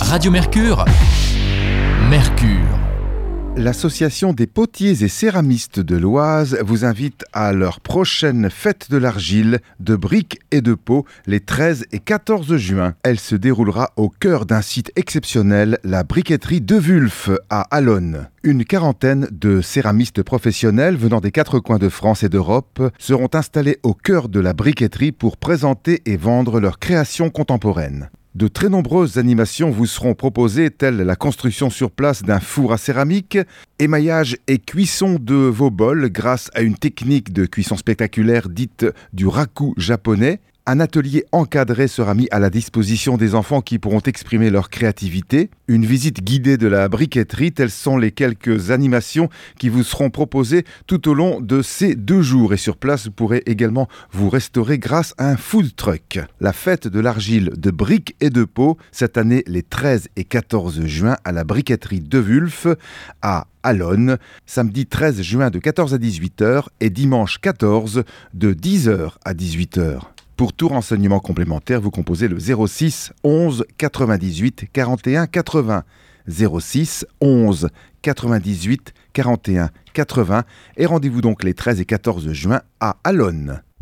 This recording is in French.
Radio Mercure. Mercure. L'Association des potiers et céramistes de l'Oise vous invite à leur prochaine fête de l'argile, de briques et de pots les 13 et 14 juin. Elle se déroulera au cœur d'un site exceptionnel, la briqueterie De Wulf à Allonnes. Une quarantaine de céramistes professionnels venant des 4 coins de France et d'Europe seront installés au cœur de la briqueterie pour présenter et vendre leurs créations contemporaines. De très nombreuses animations vous seront proposées, telles la construction sur place d'un four à céramique, émaillage et cuisson de vos bols grâce à une technique de cuisson spectaculaire dite du raku japonais. Un atelier encadré sera mis à la disposition des enfants qui pourront exprimer leur créativité. Une visite guidée de la briqueterie, telles sont les quelques animations qui vous seront proposées tout au long de ces 2 jours. Et sur place, vous pourrez également vous restaurer grâce à un food truck. La fête de l'argile de briques et de pots, cette année les 13 et 14 juin à la briqueterie De Wulf à Allonnes, samedi 13 juin de 14 à 18h et dimanche 14 de 10h à 18h. Pour tout renseignement complémentaire, vous composez le 06 11 98 41 80. 06 11 98 41 80 et rendez-vous donc les 13 et 14 juin à Allonnes.